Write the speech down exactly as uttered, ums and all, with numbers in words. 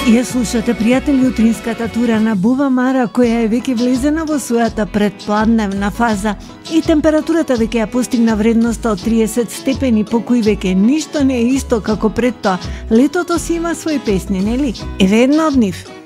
Ја слушате, пријатели, утринската тура на Бува Мара, која е веќе влезена во својата предпладневна фаза и температурата веќе ја постигна вредноста од триесет степени, по кои веќе ништо не е исто како пред тоа. Летото си има свои песни, нели? Еве една од нив.